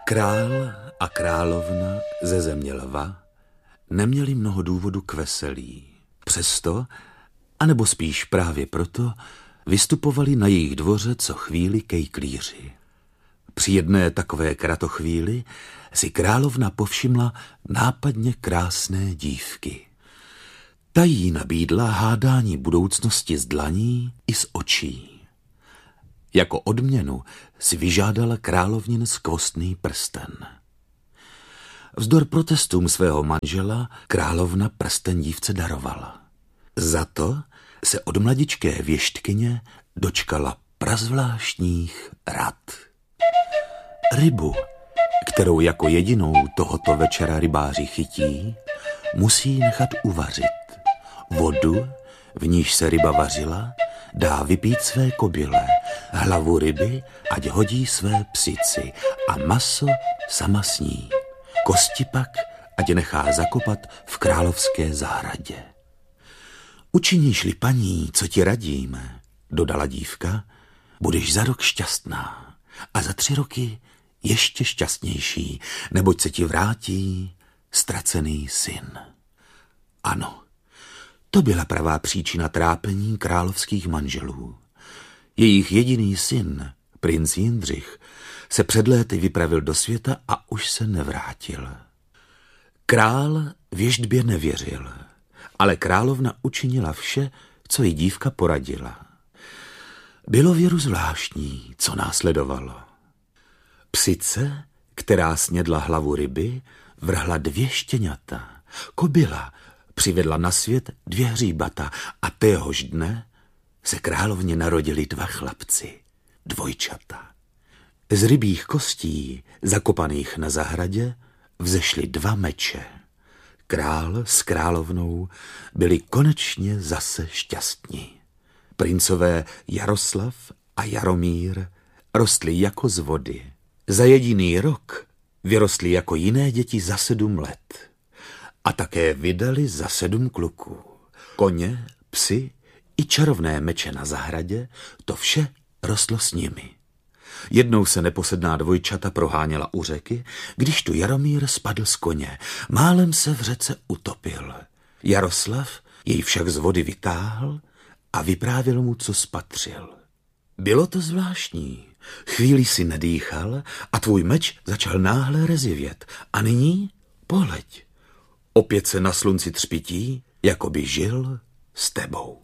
Král a královna ze země lva neměli mnoho důvodu k veselí. Přesto, anebo spíš právě proto, vystupovali na jejich dvoře co chvíli kejklíři. Při jedné takové kratochvíli si královna povšimla nápadně krásné dívky. Ta jí nabídla hádání budoucnosti z dlaní i z očí. Jako odměnu si vyžádala královnin skvostný prsten. Vzdor protestům svého manžela královna prsten dívce darovala. Za to se od mladičké věštkyně dočkala prazvláštních rad. Rybu, kterou jako jedinou tohoto večera rybáři chytí, musí nechat uvařit. Vodu, v níž se ryba vařila, dá vypít své kobyle, hlavu ryby, ať hodí své psici a maso sama sní. Kosti pak, ať nechá zakopat v královské zahradě. Učiníš-li, paní, co ti radíme, dodala dívka, budeš za rok šťastná a za 3 roky ještě šťastnější, neboť se ti vrátí ztracený syn. Ano, to byla pravá příčina trápení královských manželů. Jejich jediný syn, princ Jindřich, se před léty vypravil do světa a už se nevrátil. Král věštbě nevěřil, ale královna učinila vše, co jí dívka poradila. Bylo věru zvláštní, co následovalo. Psice, která snědla hlavu ryby, vrhla 2 štěňata. Kobyla přivedla na svět 2 hříbata a téhož dne se královně narodili 2 chlapci, dvojčata. Z rybích kostí, zakopaných na zahradě, vzešly 2 meče. Král s královnou byli konečně zase šťastní. Princové Jaroslav a Jaromír rostli jako z vody. Za jediný rok vyrostli jako jiné děti za 7 let. A také vydali za 7 kluků. Koně, psy i čarovné meče na zahradě, to vše rostlo s nimi. Jednou se neposedná dvojčata proháněla u řeky, když tu Jaromír spadl z koně. Málem se v řece utopil. Jaroslav jej však z vody vytáhl a vyprávěl mu, co spatřil. Bylo to zvláštní. Chvíli si nedýchal a tvůj meč začal náhle rezivět. A nyní pohleď. Opět se na slunci třpití, jako by žil s tebou.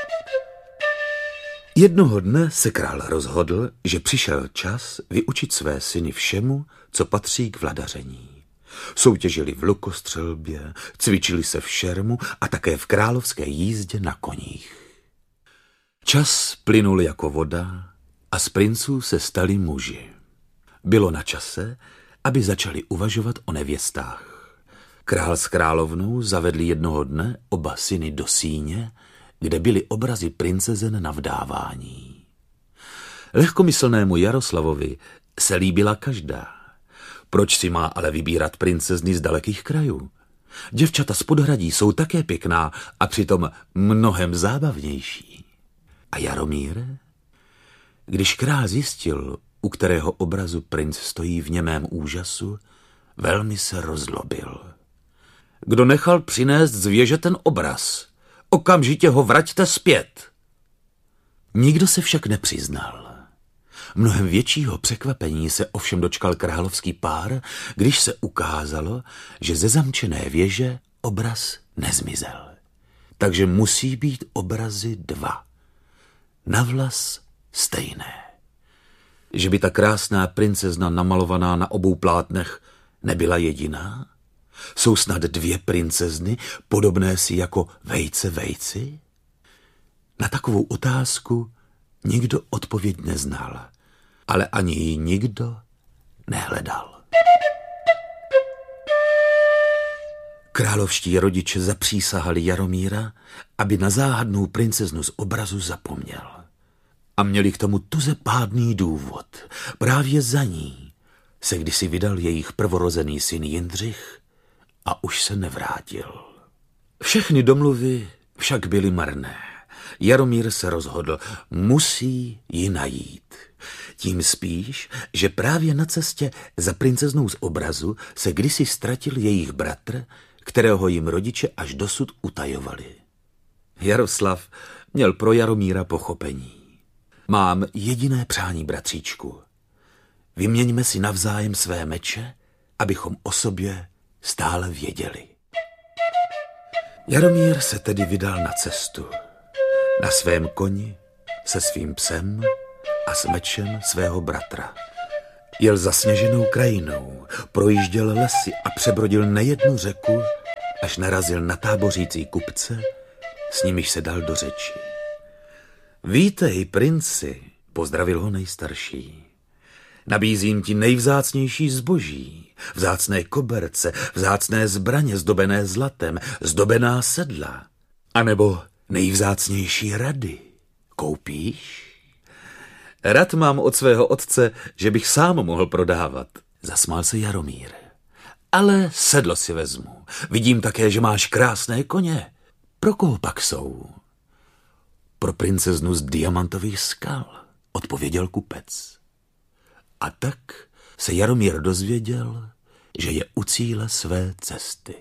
Jednoho dne se král rozhodl, že přišel čas vyučit své syny všemu, co patří k vladaření. Soutěžili v lukostřelbě, cvičili se v šermu a také v královské jízdě na koních. Čas plynul jako voda a z princů se stali muži. Bylo na čase, aby začali uvažovat o nevěstách. Král s královnou zavedli jednoho dne oba syny do síně, kde byly obrazy princezen na vdávání. Lehkomyslnému Jaroslavovi se líbila každá. Proč si má ale vybírat princezny z dalekých krajů? Děvčata z podhradí jsou také pěkná a přitom mnohem zábavnější. A Jaromír? Když král zjistil, u kterého obrazu princ stojí v němém úžasu, velmi se rozlobil. Kdo nechal přinést z věže ten obraz? Okamžitě ho vraťte zpět. Nikdo se však nepřiznal. Mnohem většího překvapení se ovšem dočkal královský pár, když se ukázalo, že ze zamčené věže obraz nezmizel. Takže musí být obrazy 2. Navlas stejné. Že by ta krásná princezna namalovaná na obou plátnech nebyla jediná? Jsou snad 2 princezny, podobné si jako vejce vejci? Na takovou otázku nikdo odpověď neznal, ale ani ji nikdo nehledal. Královští rodiče zapřísahali Jaromíra, aby na záhadnou princeznu z obrazu zapomněl. A měli k tomu tuze pádný důvod. Právě za ní se kdysi vydal jejich prvorozený syn Jindřich a už se nevrátil. Všechny domluvy však byly marné. Jaromír se rozhodl, musí ji najít. Tím spíš, že právě na cestě za princeznou z obrazu se kdysi ztratil jejich bratr, kterého jim rodiče až dosud utajovali. Jaroslav měl pro Jaromíra pochopení. Mám jediné přání, bratříčku. Vyměňme si navzájem své meče, abychom o sobě stále věděli. Jaromír se tedy vydal na cestu. Na svém koni, se svým psem a s mečem svého bratra. Jel zasněženou krajinou, projížděl lesy a přebrodil nejednu řeku, až narazil na tábořící kupce, s nimiž se dal do řeči. Vítej, princi, pozdravil ho nejstarší. Nabízím ti nejvzácnější zboží, vzácné koberce, vzácné zbraně zdobené zlatem, zdobená sedla, anebo nejvzácnější rady. Koupíš? Rad mám od svého otce, že bych sám mohl prodávat, zasmál se Jaromír. Ale sedlo si vezmu. Vidím také, že máš krásné koně. Pro koho pak jsou? Pro princeznu z diamantových skal, odpověděl kupec. A tak se Jaromír dozvěděl, že je u cíle své cesty.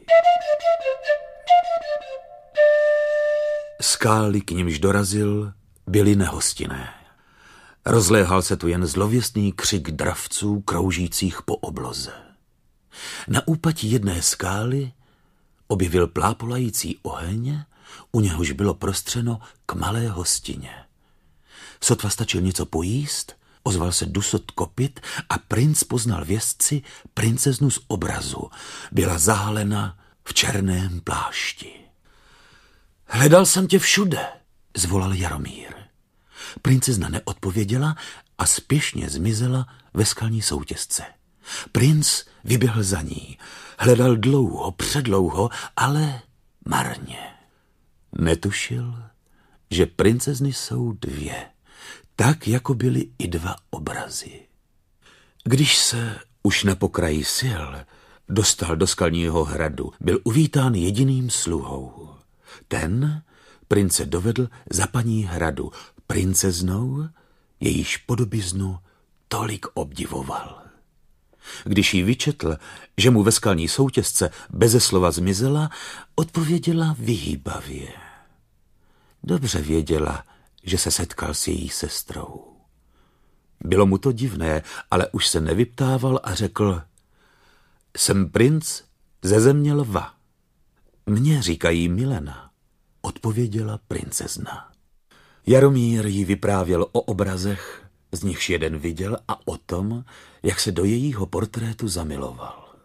Skály, k nimž dorazil, byly nehostinné. Rozléhal se tu jen zlověstný křik dravců kroužících po obloze. Na úpatí jedné skály objevil plápolající oheň, u něhož bylo prostřeno k malé hostině. Sotva stačil něco pojíst, ozval se dusot kopyt a princ poznal v jezdci princeznu z obrazu. Byla zahalena v černém plášti. Hledal jsem tě všude, zvolal Jaromír. Princezna neodpověděla a spěšně zmizela ve skalní soutěsce. Princ vyběhl za ní. Hledal dlouho, předlouho, ale marně. Netušil, že princezny jsou dvě, tak jako byly i dva obrazy. Když se už na pokraji sil dostal do skalního hradu, byl uvítán jediným sluhou. Ten prince dovedl za paní hradu, princeznou, jejíž podobiznu tolik obdivoval. Když jí vyčetl, že mu ve skalní soutěsce beze slova zmizela, odpověděla vyhýbavě. Dobře věděla, že se setkal s její sestrou. Bylo mu to divné, ale už se nevyptával a řekl: Jsem princ ze země lva. Mně říkají Milena, odpověděla princezna. Jaromír jí vyprávěl o obrazech, z nichž jeden viděl, a o tom, jak se do jejího portrétu zamiloval.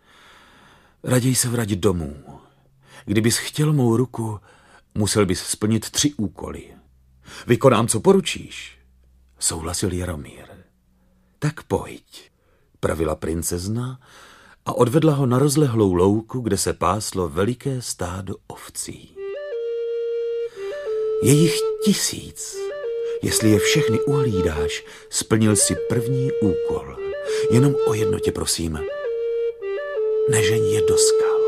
Raději se vrať domů. Kdybys chtěl mou ruku, musel bys splnit 3 úkoly. Vykonám, co poručíš, souhlasil Jaromír. Tak pojď, pravila princezna a odvedla ho na rozlehlou louku, kde se páslo veliké stádo ovcí. Je jich 1000. Jestli je všechny uhlídáš, splnil si první úkol. Jenom o jedno tě prosím. Nežeň je do skal.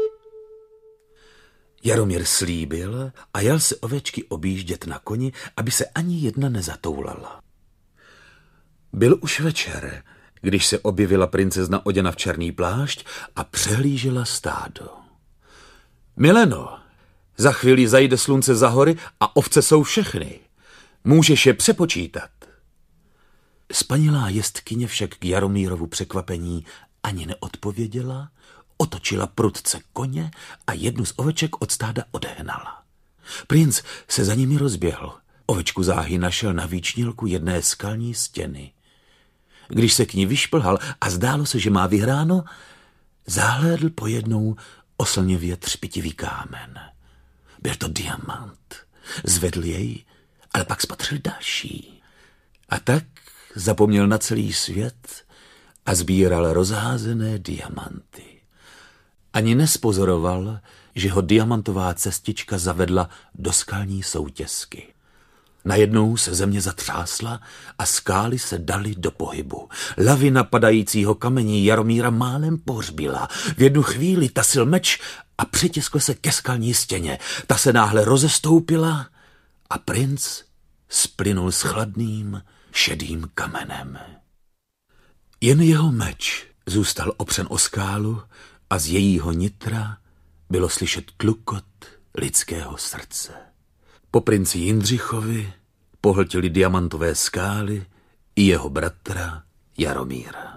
Jaromír slíbil a jel se ovečky objíždět na koni, aby se ani jedna nezatoulala. Byl už večer, když se objevila princezna oděna v černý plášť a přehlížela stádo. Mileno, za chvíli zajde slunce za hory a ovce jsou všechny. Můžeš je přepočítat. Spanilá jezdkyně však k Jaromírovu překvapení ani neodpověděla, otočila prudce koně a jednu z oveček od stáda odehnala. Princ se za nimi rozběhl. Ovečku záhy našel na výčnilku jedné skalní stěny. Když se k ní vyšplhal a zdálo se, že má vyhráno, zahlédl pojednou oslnivě třpitivý kámen. Byl to diamant. Zvedl jej, ale pak spatřil další. A tak zapomněl na celý svět a sbíral rozházené diamanty. Ani nespozoroval, že ho diamantová cestička zavedla do skalní soutěsky. Najednou se země zatřásla a skály se daly do pohybu. Lavina padajícího kamení Jaromíra málem pohřbila. V jednu chvíli tasil meč a přitiskl se ke skalní stěně. Ta se náhle rozestoupila a princ splynul s chladným, šedým kamenem. Jen jeho meč zůstal opřen o skálu a z jejího nitra bylo slyšet tlukot lidského srdce. Po princi Jindřichovi pohltili diamantové skály i jeho bratra Jaromíra.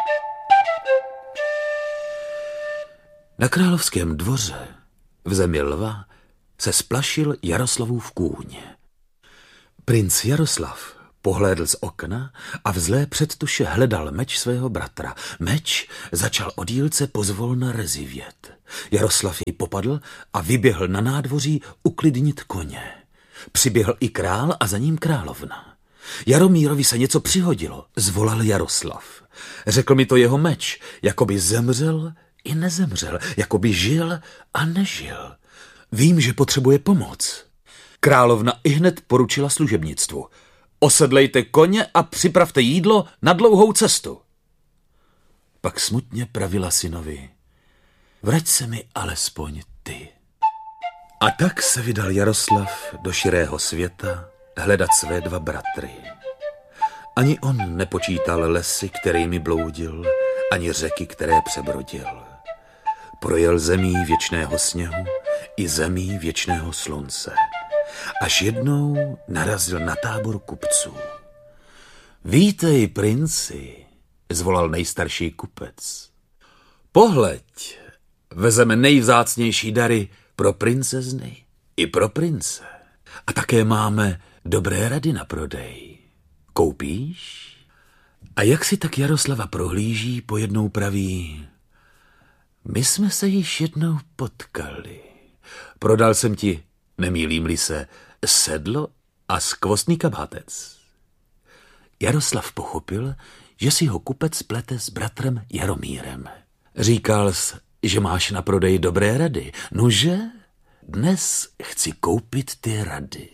Na královském dvoře v zemi lva se splašil Jaroslavův kůň. Princ Jaroslav pohlédl z okna a v zlé předtuše hledal meč svého bratra. Meč začal od jílce pozvolna rezivět. Jaroslav jej popadl a vyběhl na nádvoří uklidnit koně. Přiběhl i král a za ním královna. Jaromírovi se něco přihodilo, zvolal Jaroslav. Řekl mi to jeho meč, jako by zemřel i nezemřel, jako by žil a nežil. Vím, že potřebuje pomoc. Královna ihned poručila služebnictvu. Osedlejte koně a připravte jídlo na dlouhou cestu. Pak smutně pravila synovi. Vrať se mi alespoň ty. A tak se vydal Jaroslav do širého světa hledat své dva bratry. Ani on nepočítal lesy, kterými bloudil, ani řeky, které přebrodil. Projel zemí věčného sněhu i zemí věčného slunce. Až jednou narazil na tábor kupců. Vítej, princi, zvolal nejstarší kupec. Pohleď, vezeme nejvzácnější dary pro princezny i pro prince. A také máme dobré rady na prodej. Koupíš? A jak si tak Jaroslava prohlíží, pojednou praví. My jsme se již jednou potkali. Prodal jsem ti, nemýlím-li se, sedlo a skvostný kabátec. Jaroslav pochopil, že si ho kupec plete s bratrem Jaromírem. Říkal jsi, že máš na prodej dobré rady. Nuže, dnes chci koupit ty rady.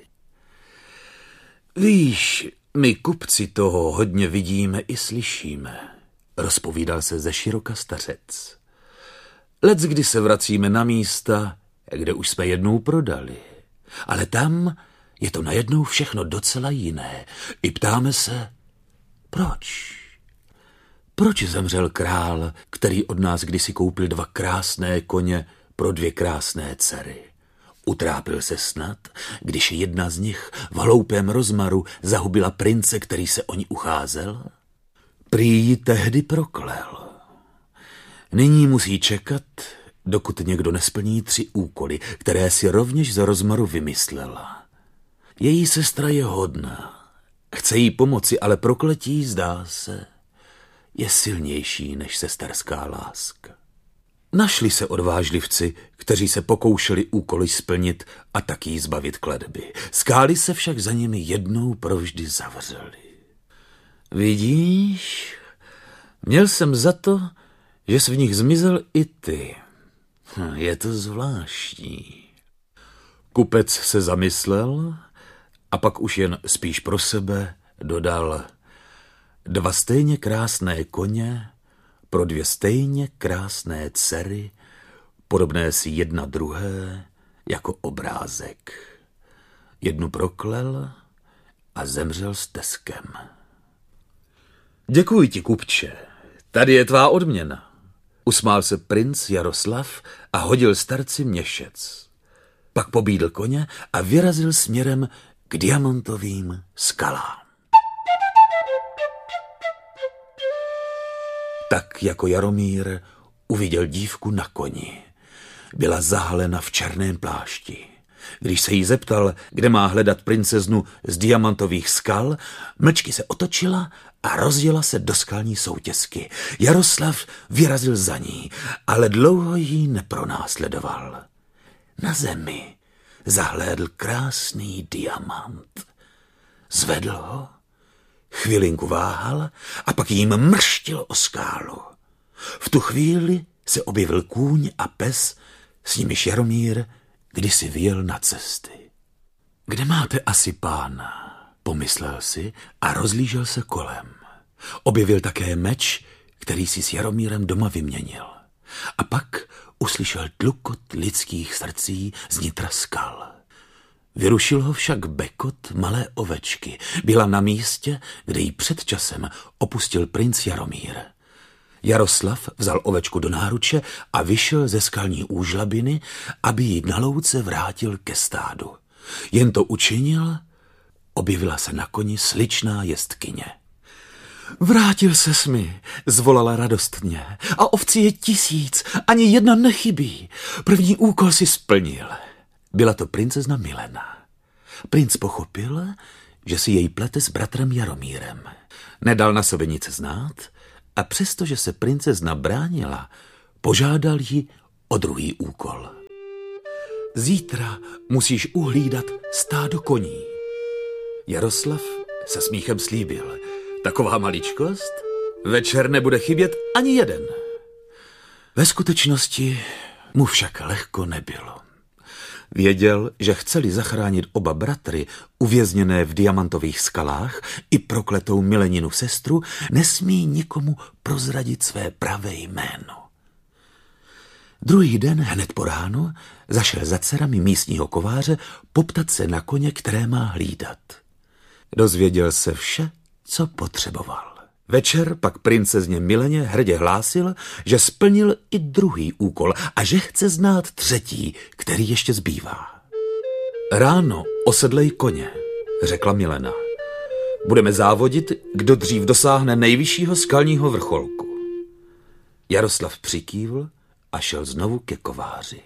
Víš, my kupci toho hodně vidíme i slyšíme, rozpovídal se ze široka stařec. Leckdy se vracíme na místa, kde už jsme jednou prodali. Ale tam je to najednou všechno docela jiné. I ptáme se, proč? Proč zemřel král, který od nás kdysi koupil 2 krásné koně pro 2 krásné dcery? Utrápil se snad, když jedna z nich v hloupém rozmaru zahubila prince, který se o ní ucházel? Prý ji tehdy proklel. Nyní musí čekat, dokud někdo nesplní 3 úkoly, které si rovněž za rozmaru vymyslela. Její sestra je hodná. Chce jí pomoci, ale prokletí, zdá se, je silnější než sesterská láska. Našli se odvážlivci, kteří se pokoušeli úkoly splnit a tak jí zbavit kletby. Skály se však za nimi jednou provždy zavřely. Vidíš, měl jsem za to, že jsi v nich zmizel i ty. Je to zvláštní. Kupec se zamyslel a pak už jen spíš pro sebe dodal 2 stejně krásné koně pro 2 stejně krásné dcery, podobné si jedna druhé jako obrázek. Jednu proklel a zemřel s teskem. Děkuji ti, kupče, tady je tvá odměna. Usmál se princ Jaroslav a hodil starci měšec. Pak pobídl koně a vyrazil směrem k diamantovým skalám. Tak jako Jaromír uviděl dívku na koni. Byla zahalena v černém plášti. Když se jí zeptal, kde má hledat princeznu z diamantových skal, mlčky se otočila a rozjela se do skalní soutěsky. Jaroslav vyrazil za ní, ale dlouho ji nepronásledoval. Na zemi zahlédl krásný diamant. Zvedl ho, chvilinku váhal a pak jím mrštil o skálu. V tu chvíli se objevil kůň a pes, s nimiž Jaromír kdysi vyjel na cesty. Kde máte asi pána? Pomyslel si a rozlížel se kolem. Objevil také meč, který si s Jaromírem doma vyměnil. A pak uslyšel tlukot lidských srdcí z nitra skal. Vyrušil ho však bekot malé ovečky. Byla na místě, kde ji před časem opustil princ Jaromír. Jaroslav vzal ovečku do náruče a vyšel ze skalní úžlabiny, aby ji na louce vrátil ke stádu. Jen to učinil, objevila se na koni sličná jestkyně. Vrátil ses mi, zvolala radostně, a ovcí je 1000, ani jedna nechybí. První úkol si splnil. Byla to princezna Milena. Princ pochopil, že si jej plete s bratrem Jaromírem. Nedal na sobě nic znát a přestože se princezna bránila, požádal ji o druhý úkol. Zítra musíš uhlídat stádo koní. Jaroslav se smíchem slíbil. Taková maličkost? Večer nebude chybět ani jeden. Ve skutečnosti mu však lehko nebylo. Věděl, že chceli zachránit oba bratry, uvězněné v diamantových skalách, i prokletou Mileninu sestru, nesmí nikomu prozradit své pravé jméno. Druhý den, hned po ránu, zašel za dcerami místního kováře poptat se na koně, které má hlídat. Dozvěděl se vše, co potřeboval. Večer pak princezně Mileně hrdě hlásil, že splnil i druhý úkol a že chce znát třetí, který ještě zbývá. Ráno osedlej koně, řekla Milena. Budeme závodit, kdo dřív dosáhne nejvyššího skalního vrcholku. Jaroslav přikývl a šel znovu ke kováři.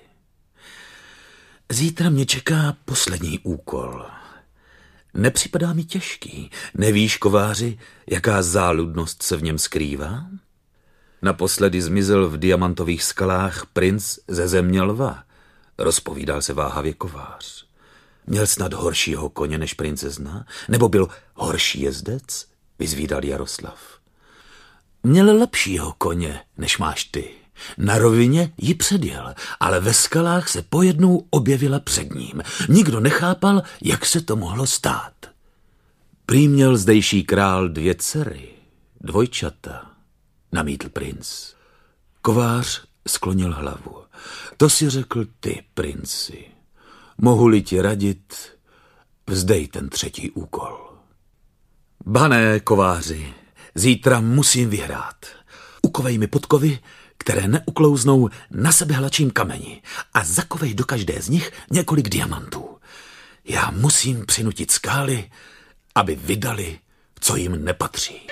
Zítra mě čeká poslední úkol. Nepřipadá mi těžký. Nevíš, kováři, jaká záludnost se v něm skrývá? Naposledy zmizel v diamantových skalách princ ze země lva, rozpovídal se váhavě kovář. Měl snad horšího koně než princezna? Nebo byl horší jezdec? Vyzvídal Jaroslav. Měl lepšího koně, než máš ty. Na rovině ji předjel, ale ve skalách se pojednou objevila před ním. Nikdo nechápal, jak se to mohlo stát. Prý měl zdejší král 2 dcery, dvojčata, namítl princ. Kovář sklonil hlavu. To si řekl ty, princi. Mohu-li ti radit, vzdej ten třetí úkol. Bané, kováři, zítra musím vyhrát. Ukovej mi podkovy, které neuklouznou na sebehlačím kameni, a zakovej do každé z nich několik diamantů. Já musím přinutit skály, aby vydali, co jim nepatří.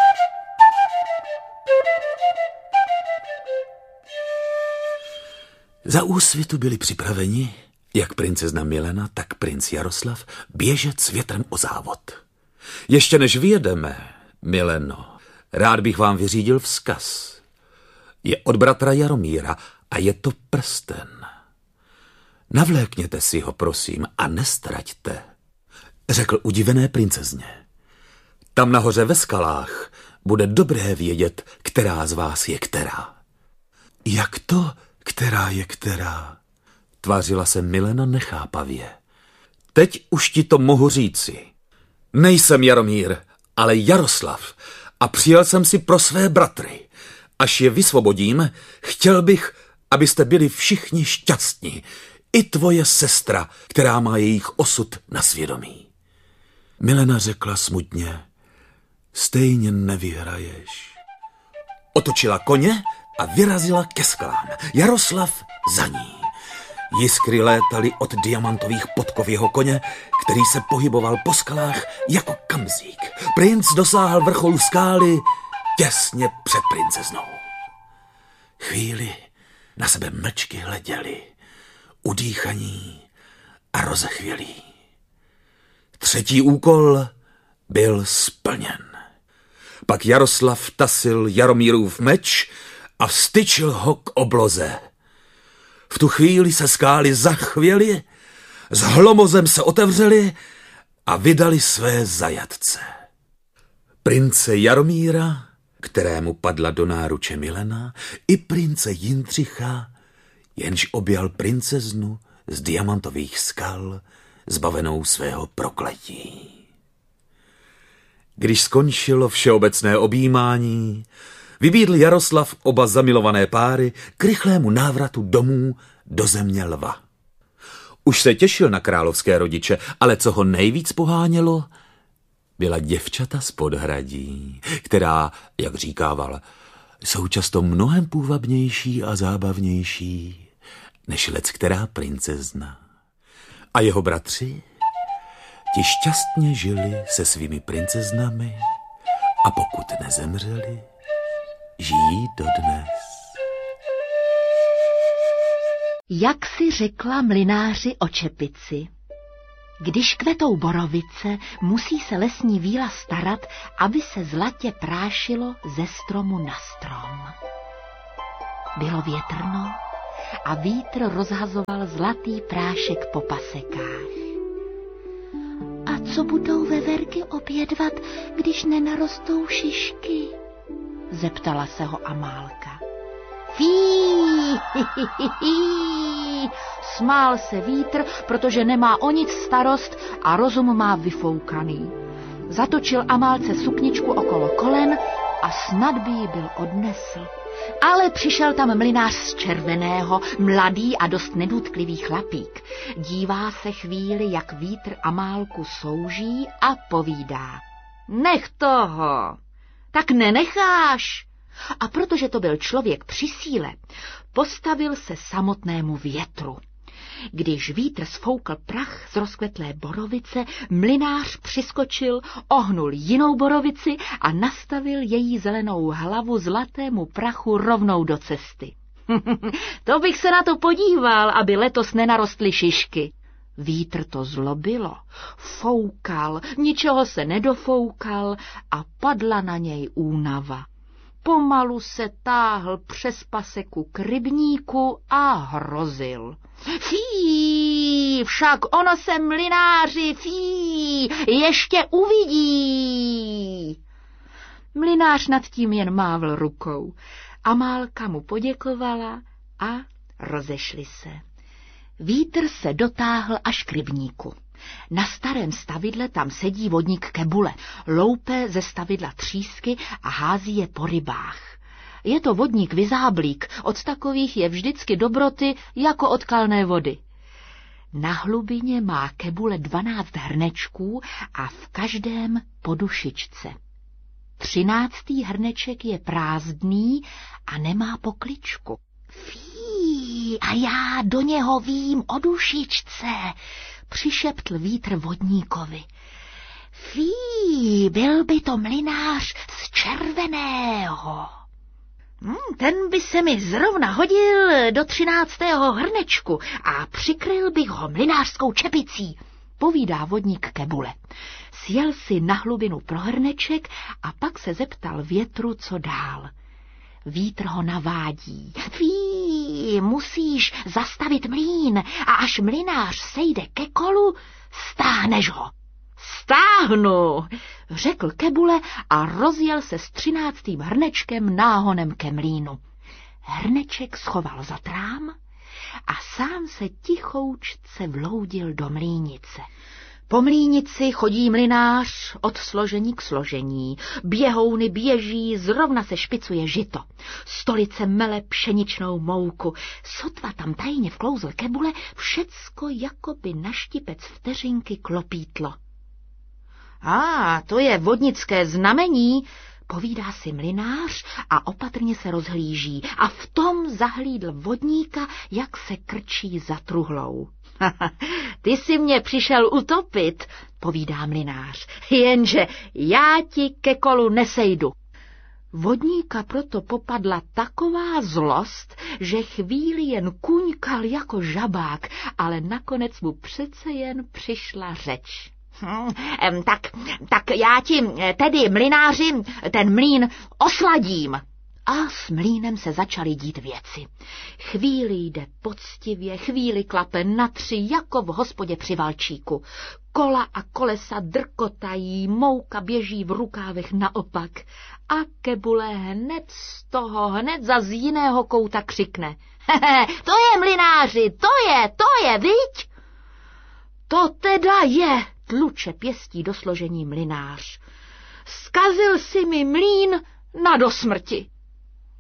Za úsvitu byli připraveni, jak princezna Milena, tak princ Jaroslav, běžet s větrem o závod. Ještě než vyjedeme, Mileno, rád bych vám vyřídil vzkaz. Je od bratra Jaromíra a je to prsten. Navlékněte si ho, prosím, a nestraťte, řekl udivené princezně. Tam nahoře ve skalách bude dobré vědět, která z vás je která. Jak to, která je která? Tvářila se Milena nechápavě. Teď už ti to mohu říci. Nejsem Jaromír, ale Jaroslav a přijel jsem si pro své bratry. Až je vysvobodím, chtěl bych, abyste byli všichni šťastní. I tvoje sestra, která má jejich osud na svědomí. Milena řekla smutně, stejně nevyhraješ. Otočila koně a vyrazila ke skalám. Jaroslav za ní. Jiskry létaly od diamantových podkov jeho koně, který se pohyboval po skalách jako kamzík. Princ dosáhl vrcholu skály těsně před princeznou. Chvíli na sebe mlčky hleděli, udýchaní a rozechvělí. Třetí úkol byl splněn. Pak Jaroslav tasil Jaromírův meč a vstyčil ho k obloze. V tu chvíli se skály zachvěly, s hlomozem se otevřely a vydali své zajatce. Prince Jaromíra, kterému padla do náruče Milena, i prince Jindřicha, jenž objal princeznu z diamantových skal, zbavenou svého prokletí. Když skončilo všeobecné objímání, vybídl Jaroslav oba zamilované páry k rychlému návratu domů do země lva. Už se těšil na královské rodiče, ale co ho nejvíc pohánělo, byla děvčata z podhradí, která, jak říkával, jsou často mnohem půvabnější a zábavnější než leckterá princezna. A jeho bratři, ti šťastně žili se svými princeznami a pokud nezemřeli, žijí dodnes. Jak si řekla mlynáři o čepici? Když kvetou borovice, musí se lesní víla starat, aby se zlatě prášilo ze stromu na strom. Bylo větrno a vítr rozhazoval zlatý prášek po pasekách. A co budou veverky obědvat, když nenarostou šišky? Zeptala se ho Amálka. Fí, smál se vítr, protože nemá o nic starost a rozum má vyfoukaný. Zatočil Amálce sukničku okolo kolen a snad by ji byl odnesl. Ale přišel tam mlynář z Červeného, mladý a dost nedůtklivý chlapík. Dívá se chvíli, jak vítr Amálku souží a povídá. Nech toho, tak nenecháš. A protože to byl člověk při síle, postavil se samotnému větru. Když vítr sfoukl prach z rozkvetlé borovice, mlynář přiskočil, ohnul jinou borovici a nastavil její zelenou hlavu zlatému prachu rovnou do cesty. To bych se na to podíval, aby letos nenarostly šišky. Vítr to zlobilo, foukal, ničeho se nedofoukal a padla na něj únava. Pomalu se táhl přes paseku k rybníku a hrozil. Fí, však ono se mlynáři, fí, ještě uvidí. Mlynář nad tím jen mávl rukou. Amálka mu poděkovala a rozešli se. Vítr se dotáhl až k rybníku. Na starém stavidle tam sedí vodník Kebule, loupe ze stavidla třísky a hází je po rybách. Je to vodník Vyzáblík, od takových je vždycky dobroty jako od kalné vody. Na hlubině má Kebule 12 hrnečků a v každém po dušičce. 13. hrneček je prázdný a nemá pokličku. Fí, a já do něho vím o dušičce, přišeptl vítr vodníkovi. Fí, byl by to mlynář z Červeného. Ten by se mi zrovna hodil do 13. hrnečku a přikryl bych ho mlynářskou čepicí, povídá vodník Kebule. Sjel si na hlubinu pro hrneček a pak se zeptal větru, co dál. Vítr ho navádí. Fí, musíš zastavit mlýn a až mlynář sejde ke kolu, stáhneš ho. Stáhnu, řekl Kebule a rozjel se s 13. hrnečkem náhonem ke mlýnu. Hrneček schoval za trám a sám se tichoučce vloudil do mlýnice. Po mlýnici chodí mlynář od složení k složení, běhouny běží, zrovna se špicuje žito. Stolice mele pšeničnou mouku, sotva tam tajně vklouzl Kebule, všecko jakoby na štipec vteřinky klopítlo. To je vodnické znamení, povídá si mlynář a opatrně se rozhlíží a v tom zahlídl vodníka, jak se krčí za truhlou. Ty jsi mě přišel utopit, povídá mlynář, jenže já ti ke kolu nesejdu. Vodníka proto popadla taková zlost, že chvíli jen kuňkal jako žabák, ale nakonec mu přece jen přišla řeč. Tak já ti tedy, mlynáři, ten mlýn osladím. A s mlýnem se začaly dít věci. Chvíli jde poctivě, chvíli klape na 3, jako v hospodě při valčíku. Kola a kolesa drkotají, mouka běží v rukávech naopak. A Kebule hned za z jiného kouta křikne. To je, mlynáři, to je, viď? To teda je, tluče pěstí do složení mlynář. Zkazil si mi mlýn na dosmrti.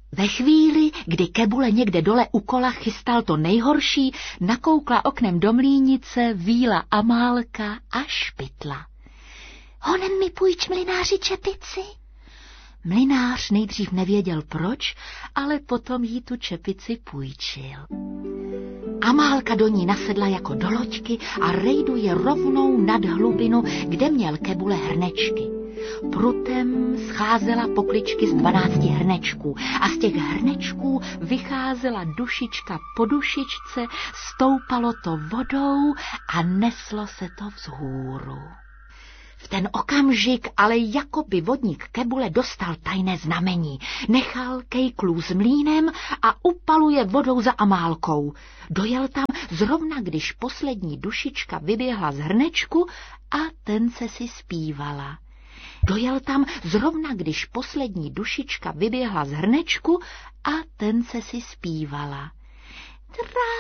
Ve chvíli, kdy Kebule někde dole u kola chystal to nejhorší, nakoukla oknem do mlýnice víla Amálka a špitla. Honem mi půjč, mlynáři, čepici. Mlynář nejdřív nevěděl proč, ale potom jí tu čepici půjčil. Amálka do ní nasedla jako do loďky a rejduje rovnou nad hlubinu, kde měl Kebule hrnečky. Prutem scházela pokličky z 12 hrnečků a z těch hrnečků vycházela dušička po dušičce, stoupalo to vodou a neslo se to vzhůru. V ten okamžik ale jakoby vodník Kebule dostal tajné znamení. Nechal kejklu s mlýnem a upaluje vodou za Amálkou. Dojel tam zrovna, když poslední dušička vyběhla z hrnečku a tence si zpívala. Dojel tam zrovna, když poslední dušička vyběhla z hrnečku a tence si zpívala.